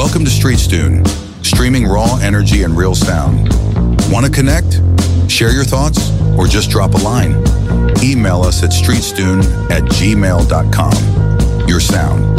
Welcome to StreetsTune, streaming raw energy and real sound. Want to connect? Share your thoughts? Or just drop a line? Email us at streetstune@gmail.com. Your sound.